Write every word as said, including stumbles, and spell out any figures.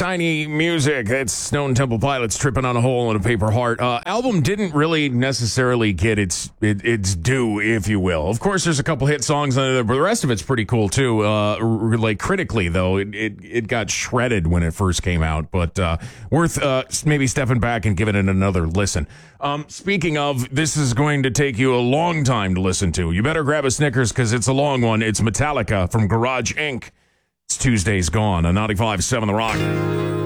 Tiny Music. That's Stone Temple Pilots, Tripping on a Hole in a Paper Heart. Uh, album didn't really necessarily get its it, its due, if you will. Of course, there's a couple hit songs on there, but the rest of it's pretty cool too. Uh, r- like critically, though, it, it it got shredded when it first came out, but uh, worth uh, maybe stepping back and giving it another listen. Um, speaking of, this is going to take you a long time to listen to. You better grab a Snickers because it's a long one. It's Metallica from Garage Incorporated. It's Tuesday's Gone on ninety-five point seven The Rock.